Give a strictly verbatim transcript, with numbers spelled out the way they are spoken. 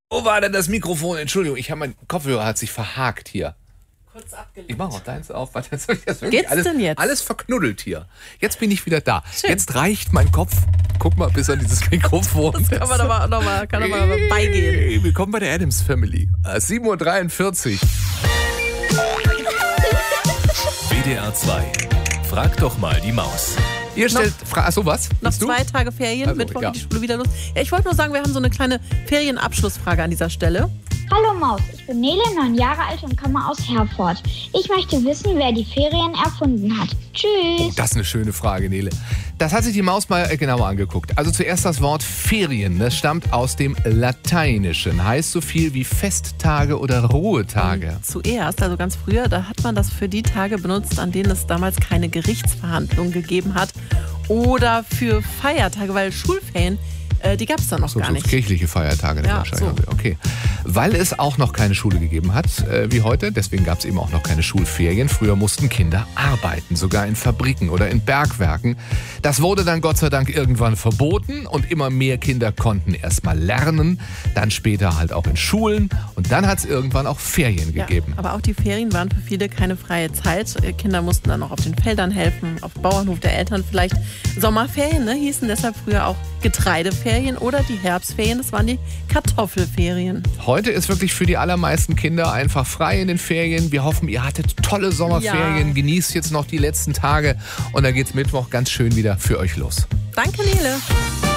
Wo war denn das Mikrofon? Entschuldigung, ich habe mein Kopfhörer hat sich verhakt hier. Kurz abgelenkt. Ich mache auch deins auf. Warte, das ist wirklich Geht's alles, denn jetzt? alles verknuddelt hier. Jetzt bin ich wieder da. Schön. Jetzt reicht mein Kopf. Guck mal bis an dieses Mikrofon. Das kann man aber noch mal, kann aber mal beigehen. Hey, willkommen bei der Addams Family. Äh, sieben Uhr dreiundvierzig. W D R zwei. Frag doch mal die Maus. Ihr stellt Fragen. Achso, was? Noch Bist du? zwei Tage Ferien, Also, Mittwoch ja. geht die Schule wieder los. Ja, ich wollte nur sagen, wir haben so eine kleine Ferienabschlussfrage an dieser Stelle. Hallo Maus, ich bin Nele, neun Jahre alt und komme aus Herford. Ich möchte wissen, wer die Ferien erfunden hat. Tschüss. Das ist eine schöne Frage, Nele. Das hat sich die Maus mal genauer angeguckt. Also zuerst das Wort Ferien. Das stammt aus dem Lateinischen. Heißt so viel wie Festtage oder Ruhetage. Zuerst, also ganz früher, da hat man das für die Tage benutzt, an denen es damals keine Gerichtsverhandlungen gegeben hat. Oder für Feiertage, weil Schulferien, äh, die gab es da noch So, gar so nicht. kirchliche Feiertage dann Ja, wahrscheinlich. so. Okay. Weil es auch noch keine Schule gegeben hat, äh, wie heute, deswegen gab es eben auch noch keine Schulferien. Früher mussten Kinder arbeiten, sogar in Fabriken oder in Bergwerken. Das wurde dann Gott sei Dank irgendwann verboten und immer mehr Kinder konnten erst mal lernen, dann später halt auch in Schulen und dann hat es irgendwann auch Ferien Ja, gegeben. aber auch die Ferien waren für viele keine freie Zeit. Äh, Kinder mussten dann noch auf den Feldern helfen, auf dem Bauernhof der Eltern vielleicht. Sommerferien ne, hießen deshalb früher auch Getreideferien oder die Herbstferien, das waren die Kartoffelferien. Heute ist wirklich für die allermeisten Kinder einfach frei in den Ferien. Wir hoffen, ihr hattet tolle Sommerferien. Ja. Genießt jetzt noch die letzten Tage und dann geht's Mittwoch ganz schön wieder für euch los. Danke, Nele.